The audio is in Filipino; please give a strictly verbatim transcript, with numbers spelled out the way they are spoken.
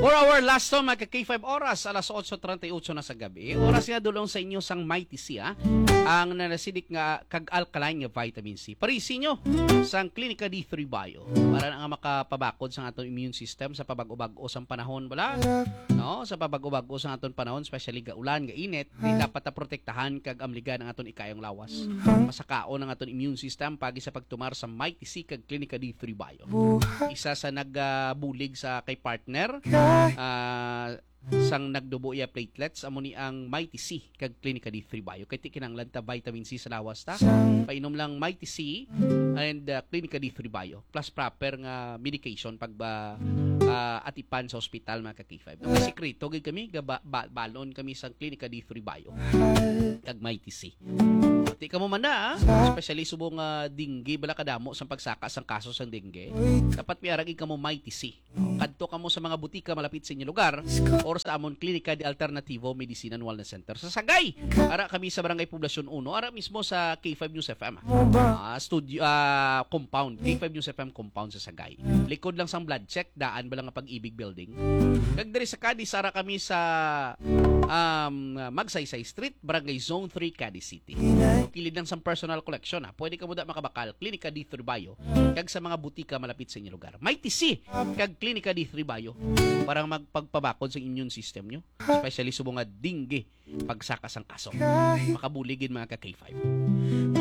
For our last time, mga K five oras, alas eight thirty-eight na sa gabi. Oras nga dulong sa inyo sang Mighty C, ha? Ang nanasidik nga kag-alkaline nga vitamin C. Parisi nyo sang Clinica D three Bio. Para nga makapabakod sa atong immune system sa pabag-ubag-o sang panahon, bala? No? Sa pabag-ubag-o sang atong panahon, especially ga ulan, ga init, di dapat na protektahan kag amligan ang atong ikayong lawas. Masakaon ang atong immune system pagi sa pagtumar sa Mighty C kag Clinica D three Bio. Isa sa nagbulig uh, sa kay partner, uh, sang nagdubo iya platelets amo ni ang Mighty C kag Clinica D three Bio kay ti kinahanglan ta vitamin C sa lawas ta, painom lang Mighty C and uh, Clinica D three Bio plus proper nga medication pag ba, uh, atipan sa ospital mga ka K five. Ang sekreto gid kami ga ba, ba, balon kami sa Clinica D three Bio kag Mighty C. Di ka mo man na, especially subong uh, dengue, bala kadamo sa pagsaka sang kaso sang dengue. Dapat piaragi ka mo Mighty C. Kadto ka mo sa mga butika malapit sa inyong lugar or sa amon Klinika de Alternativo Medicine and Wellness Center sa Sagay. Ara kami sa Barangay Poblasyon one, ara mismo sa K five News F M. Uh, studio, uh, compound, K five News F M compound sa Sagay. Likod lang sang blood check, daan ba lang nga Pag-ibig Building. Kag diri sa Cadiz, ara kami sa um, Magsaysay Street, Barangay Zone three, Cadiz City. Kilid lang sa personal collection, ha. Pwede ka mo da makabakal Clinica D three Bio kag sa mga butika malapit sa inyong lugar. Mighty C kag Clinica D three Bio para magpagpabakod sa immune system nyo, especially subong nga dengue pagsaka sang kaso. Makabuligin mga ka K five.